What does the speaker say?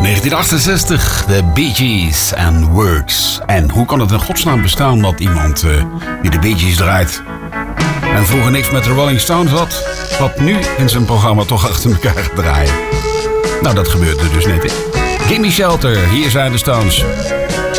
1968, de Bee Gees en Words. En hoe kan het in godsnaam bestaan dat iemand die de Bee Gees draait en vroeger niks met de Rolling Stones had, wat nu in zijn programma toch achter elkaar gaat draaien? Nou, dat gebeurde dus net. Gimme Shelter, hier zijn de Stones.